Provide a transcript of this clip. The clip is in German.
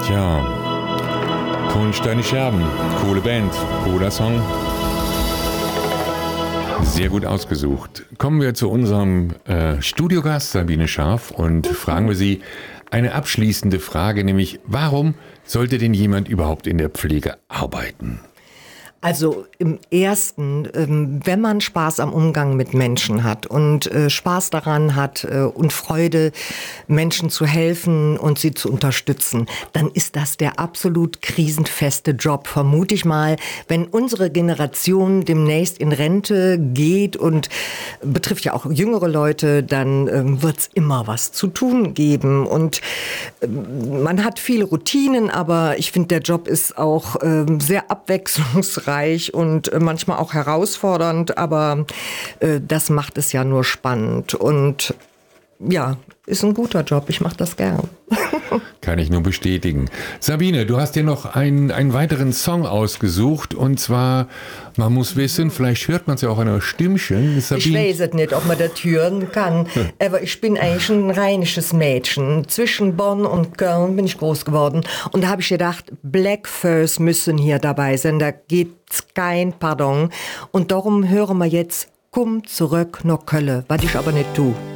Tja, Tonsteine Scherben, coole Band, cooler Song. Sehr gut ausgesucht. Kommen wir zu unserem Studiogast Sabine Scharf und fragen wir sie eine abschließende Frage, nämlich warum sollte denn jemand überhaupt in der Pflege arbeiten? Also im ersten, wenn man Spaß am Umgang mit Menschen hat und Spaß daran hat und Freude, Menschen zu helfen und sie zu unterstützen, dann ist das der absolut krisenfeste Job, vermute ich mal. Wenn unsere Generation demnächst in Rente geht und betrifft ja auch jüngere Leute, dann wird's immer was zu tun geben. Und man hat viele Routinen, aber ich finde, der Job ist auch sehr abwechslungsreich und manchmal auch herausfordernd, aber das macht es ja nur spannend und ja, ist ein guter Job, ich mache das gern. Kann ich nur bestätigen. Sabine, du hast dir noch einen weiteren Song ausgesucht und zwar, man muss wissen, vielleicht hört man es ja auch an der Stimmchen. Sabine. Ich weiß es nicht, ob man das hören kann, aber ich bin eigentlich ein rheinisches Mädchen. Zwischen Bonn und Köln bin ich groß geworden und da habe ich gedacht, Black Furs müssen hier dabei sein, da gibt's kein Pardon und darum hören wir jetzt Komm zurück nach Köln, was ich aber nicht tue.